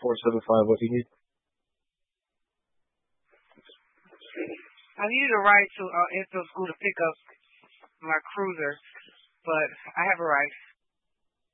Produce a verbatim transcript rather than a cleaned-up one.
four seven five. What do you need? I needed a ride to uh, Enfield School to pick up my cruiser, but I have a ride.